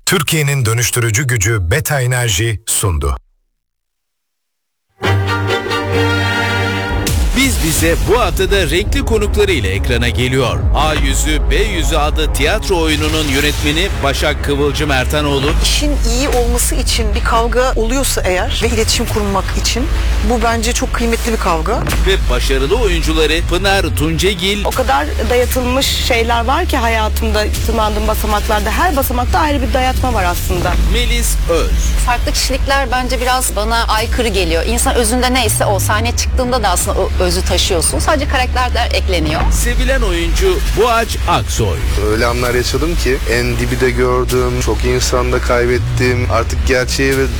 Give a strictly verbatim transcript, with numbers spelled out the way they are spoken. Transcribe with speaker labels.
Speaker 1: Türkiye'nin dönüştürücü gücü Beta Enerji sundu.
Speaker 2: Biz Bize bu haftada renkli konuklarıyla ekrana geliyor. A Yüzü, B Yüzü adlı tiyatro oyununun yönetmeni Başak Kıvılcım Ertanoğlu.
Speaker 3: İşin iyi olması için bir kavga oluyorsa eğer ve iletişim kurmak için bu bence çok kıymetli bir kavga.
Speaker 2: Ve başarılı oyuncuları Pınar Tuncegil.
Speaker 4: O kadar dayatılmış şeyler var ki hayatımda tırmandığım basamaklarda. Her basamakta ayrı bir dayatma var aslında.
Speaker 2: Melis Öz.
Speaker 5: Farklı kişilikler bence biraz bana aykırı geliyor. İnsan özünde neyse o. Sahneye çıktığında da aslında o özü taşıyorsun. Sadece karakterler ekleniyor.
Speaker 2: Sevilen oyuncu Boğaç Aksoy.
Speaker 6: Öyle anlar yaşadım ki en dibi de gördüm, çok insanda kaybettim. Artık gerçeği ve